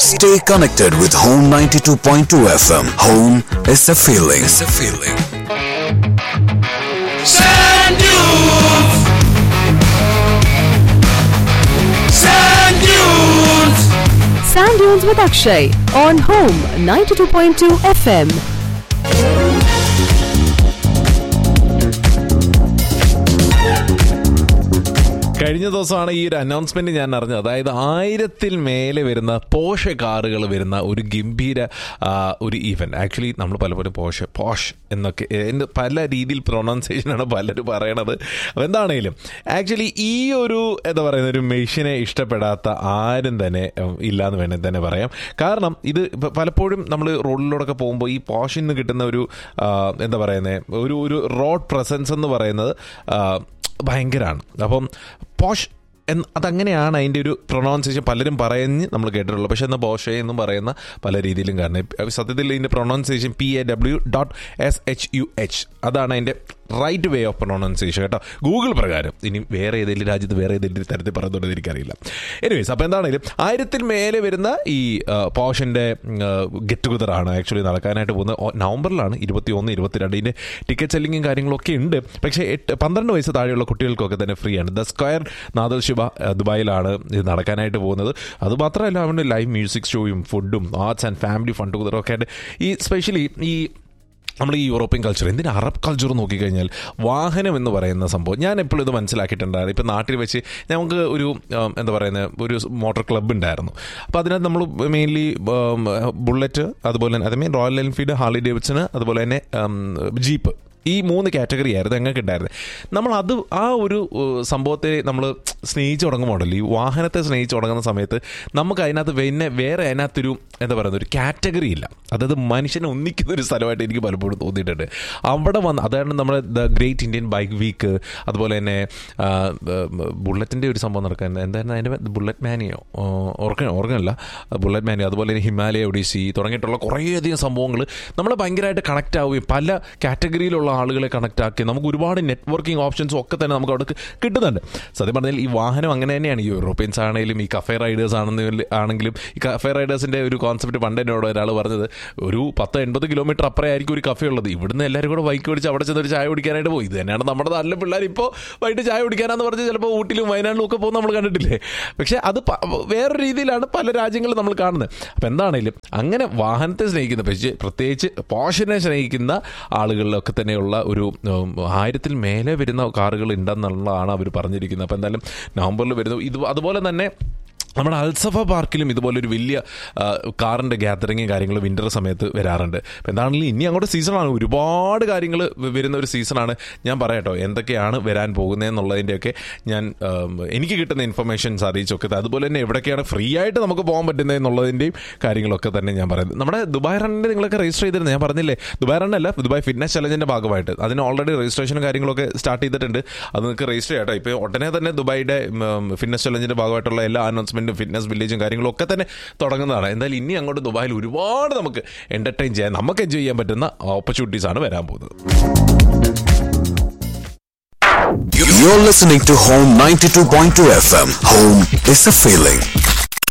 Stay connected with Home 92.2 FM. Home is a feeling. It's a feeling. Sand dunes. Sand dunes. Sand Dunes with Akshay on Home 92.2 FM. കഴിഞ്ഞ ദിവസമാണ് ഈ ഒരു announcement ഞാൻ അറിഞ്ഞത്. അതായത് 1000-ൽ മേലെ വരുന്ന പോഷ് കാറുകൾ വരുന്ന ഒരു ഗംഭീര ഒരു ഈവന്റ്. ആക്ച്വലി നമ്മൾ പലപ്പോഴും പോഷ് എന്നൊക്കെ പല രീതിയിൽ പ്രൊണൗൺസിയേഷനാണ് പലരും പറയണത്. അപ്പോൾ എന്താണേലും ആക്ച്വലി ഈ ഒരു എന്താ പറയുന്ന ഒരു മെഷീനെ ഇഷ്ടപ്പെടാത്ത ആരും തന്നെ ഇല്ലയെന്ന് വേണമെങ്കിൽ തന്നെ പറയാം. കാരണം ഇത് പലപ്പോഴും നമ്മൾ റോഡിലൂടെയൊക്കെ പോകുമ്പോൾ ഈ പോഷിൽ നിന്ന് കിട്ടുന്ന ഒരു എന്താ പറയുന്നത് ഒരു റോഡ് പ്രസൻസ് എന്ന് പറയുന്നത് ഭയങ്കരമാണ്. അപ്പം പോഷ് അതങ്ങനെയാണ് അതിൻ്റെ ഒരു പ്രൊണൗൺസിയേഷൻ പലരും പറഞ്ഞ് നമ്മൾ കേട്ടിട്ടുള്ളൂ. പക്ഷേ എന്നാൽ പോഷേ എന്നും പറയുന്ന പല രീതിയിലും കാരണം സത്യത്തിൽ ഇതിൻ്റെ പ്രൊണൗൺസിയേഷൻ PAW.SHUH അതാണ് അതിൻ്റെ റൈറ്റ് വേ ഓഫ് പ്രൊണൗൺസിയേഷൻ കേട്ടോ, ഗൂഗിൾ പ്രകാരം. ഇനി വേറെ ഏതെങ്കിലും രാജ്യത്ത് വേറെ ഏതെങ്കിലും തരത്തിൽ പറയുന്നുണ്ടെന്ന് എനിക്കറിയില്ല. എനിവേസ്, അപ്പോൾ എന്താണെങ്കിലും 1000-ൽ മേലെ വരുന്ന ഈ പോഷിൻ്റെ ഗെറ്റ് ടുഗദറാണ് ആക്ച്വലി നടക്കാനായിട്ട് പോകുന്നത്. നവംബറിലാണ് 21, 22. ഇതിൻ്റെ ടിക്കറ്റ് സെല്ലിങ്ങും കാര്യങ്ങളൊക്കെ ഉണ്ട്. പക്ഷേ 12 വയസ്സ് താഴെയുള്ള കുട്ടികൾക്കൊക്കെ തന്നെ ഫ്രീ ആണ്. ദ സ്ക്വയർ നാദൽ ശിവ ദുബായിലാണ് ഇത് നടക്കാനായിട്ട് പോകുന്നത്. അതുമാത്രമല്ല അവൻ്റെ ലൈവ് മ്യൂസിക് ഷോയും ഫുഡും ആർട്സ് ആൻഡ് ഫാമിലി ഫണ്ട് ടുഗദറും ഒക്കെ ആയിട്ട് ഈ സ്പെഷ്യലി ഈ നമ്മൾ ഈ യൂറോപ്യൻ കൾച്ചർ, എന്തിന് അറബ് കൾച്ചർ നോക്കിക്കഴിഞ്ഞാൽ വാഹനം എന്ന് പറയുന്ന സംഭവം ഞാൻ എപ്പോഴും ഇത് മനസ്സിലാക്കിയിട്ടുണ്ടായിരുന്നു. ഇപ്പോൾ നാട്ടിൽ വെച്ച് നമുക്ക് ഒരു എന്താ പറയുന്നത് ഒരു മോട്ടോർ ക്ലബ്ബ് ഉണ്ടായിരുന്നു. അപ്പോൾ അതിനകത്ത് നമ്മൾ മെയിൻലി ബുള്ളറ്റ്, അതുപോലെ തന്നെ അതേ റോയൽ എൻഫീൽഡ്, ഹാർലി ഡേവിഡ്സൺ, അതുപോലെ തന്നെ ജീപ്പ്, ഈ 3 കാറ്റഗറി ആയിരുന്നു ഞങ്ങൾക്ക് ഉണ്ടായിരുന്നത്. നമ്മളത് ആ ഒരു സംഭവത്തെ നമ്മൾ സ്നേഹിച്ച് തുടങ്ങുമ്പോഴല്ലോ, ഈ വാഹനത്തെ സ്നേഹിച്ച് തുടങ്ങുന്ന സമയത്ത് നമുക്ക് അതിനകത്ത് പിന്നെ വേറെ അതിനകത്തൊരു എന്താ പറയുന്നത് ഒരു കാറ്റഗറി ഇല്ല. അതായത് മനുഷ്യനെ ഒന്നിക്കുന്ന ഒരു സ്ഥലമായിട്ട് എനിക്ക് പലപ്പോഴും തോന്നിയിട്ടുണ്ട്. അവിടെ വന്ന് അതാണ് നമ്മുടെ the great Indian bike week, അതുപോലെ തന്നെ ബുള്ളറ്റിൻ്റെ ഒരു സംഭവം നടക്കാൻ എന്തായിരുന്നു അതിൻ്റെ ബുള്ളറ്റ് മാനിയോ ഓർക്കണില്ല, ബുള്ളറ്റ് മാനിയോ, അതുപോലെ തന്നെ ഹിമാലയ ഒഡീസി തുടങ്ങിയിട്ടുള്ള കുറേയധികം സംഭവങ്ങൾ നമ്മളെ ഭയങ്കരമായിട്ട് കണക്റ്റ് ആവുകയും പല കാറ്റഗറിയിലുള്ള ആളുകളെ കണക്റ്റ് ആക്കി നമുക്ക് ഒരുപാട് നെറ്റ്വർക്കിംഗ് ഓപ്ഷൻസും ഒക്കെ തന്നെ നമുക്ക് അവിടെ കിട്ടുന്നുണ്ട്. സത്യം പറഞ്ഞാൽ ഈ വാഹനം അങ്ങനെ തന്നെയാണ്. ഈ യൂറോപ്യൻസ് ആണെങ്കിലും ഈ കഫേ റൈഡേഴ്സ് ആണെങ്കിലും ഈ കഫേ റൈഡേഴ്സിൻ്റെ ഒരു കോൺസെപ്റ്റ് പണ്ട് എന്നോട് ഒരാൾ പറഞ്ഞത്, ഒരു 10-80 കിലോമീറ്റർ അപ്പുറം ആയിരിക്കും ഒരു കഫേ ഉള്ളത്. ഇവിടുന്ന് എല്ലാവരും കൂടെ ബൈക്ക് പിടിച്ച് അവിടെ ചെന്നൊരു ചായ കുടിക്കാനായിട്ട് പോയി. ഇത് തന്നെയാണ് നമ്മുടെ നല്ല പിള്ളേർ ഇപ്പോൾ വൈകിട്ട് ചായ കുടിക്കാനാന്ന് പറഞ്ഞ് ചിലപ്പോൾ ഊട്ടിലും വയനാട്ടിലും ഒക്കെ പോകുന്ന നമ്മൾ കണ്ടിട്ടില്ലേ. പക്ഷേ അത് വേറൊരു രീതിയിലാണ് പല രാജ്യങ്ങളും നമ്മൾ കാണുന്നത്. അപ്പോൾ എന്താണെങ്കിലും അങ്ങനെ വാഹനത്തെ സ്നേഹിക്കുന്ന, പ്രത്യേകിച്ച് പോഷിനെ സ്നേഹിക്കുന്ന ആളുകളിലൊക്കെ തന്നെ ഉള്ള ഒരു 1000-ൽ മേലെ വരുന്ന കാറുകൾ ഉണ്ടെന്നുള്ളതാണ് അവർ പറഞ്ഞിരിക്കുന്നത്. അപ്പോൾ എന്തായാലും നവംബറിൽ വരുന്നു. ഇത് അതുപോലെ തന്നെ നമ്മുടെ അൽസഫ പാർക്കിലും ഇതുപോലൊരു വലിയ കാറിൻ്റെ ഗ്യാതറിങ്ങും കാര്യങ്ങളും വിൻ്റർ സമയത്ത് വരാറുണ്ട്. അപ്പോൾ എന്താണെങ്കിലും ഇനി അങ്ങോട്ട് സീസണാണ്, ഒരുപാട് കാര്യങ്ങൾ വരുന്ന ഒരു സീസണാണ്. ഞാൻ പറയാട്ടോ എന്തൊക്കെയാണ് വരാൻ പോകുന്നതെന്നുള്ളതിൻ്റെയൊക്കെ ഞാൻ എനിക്ക് കിട്ടുന്ന ഇൻഫർമേഷൻസ് അറിയിച്ചൊക്കെ, അതുപോലെ തന്നെ എവിടെയൊക്കെയാണ് ഫ്രീ ആയിട്ട് നമുക്ക് പോകാൻ പറ്റുന്നതെന്നുള്ളതിൻ്റെയും കാര്യങ്ങളൊക്കെ തന്നെ ഞാൻ പറയുന്നത്. നമ്മുടെ ദുബായ് റണ്ണിൻ്റെ നിങ്ങളൊക്കെ രജിസ്റ്റർ ചെയ്തിരുന്നത് ഞാൻ പറഞ്ഞില്ലേ, ദുബായ് റണ്ണല്ല, ദുബായ് ഫിറ്റ്നസ് ചലഞ്ചിൻ്റെ ഭാഗമായിട്ട് അതിന് ഓൾറെഡി രജിസ്ട്രേഷനും കാര്യങ്ങളൊക്കെ സ്റ്റാർട്ട് ചെയ്തിട്ടുണ്ട്. അത് നിങ്ങൾക്ക് രജിസ്റ്റർ ചെയ്യാം കേട്ടോ. ഇപ്പോൾ ഉടനെ തന്നെ ദുബായിയുടെ ഫിറ്റ്നസ് ചലഞ്ചിൻ്റെ ഭാഗമായിട്ടുള്ള എല്ലാ അനൗൺസ്മെൻറ്റും ഫിറ്റ്നസ് വില്ലേജും കാര്യങ്ങളൊക്കെ തന്നെ തുടങ്ങുന്നതാണ്. എന്തായാലും ഇനി അങ്ങോട്ട് ദുബായിൽ ഒരുപാട് നമുക്ക് എൻ്റർടൈൻ ചെയ്യാൻ, നമുക്ക് എൻജോയ് ചെയ്യാൻ പറ്റുന്ന ഓപ്പർച്യൂണിറ്റീസ് ആണ് വരാൻ പോകുന്നത്. You're listening to Home 92.2 FM. Home is a feeling.